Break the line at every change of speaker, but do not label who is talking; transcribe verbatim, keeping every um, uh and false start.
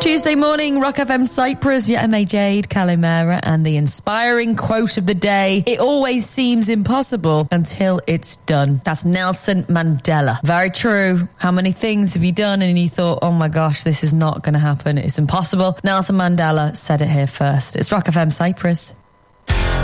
Tuesday morning, Rock F M Cyprus, Yeteme Jade, Calimera, and the inspiring quote of the day: it always seems impossible until it's done. That's Nelson Mandela. Very true. How many things have you done and you thought, oh my gosh, this is not going to happen, it's impossible? Nelson Mandela said it here first. It's Rock F M Cyprus.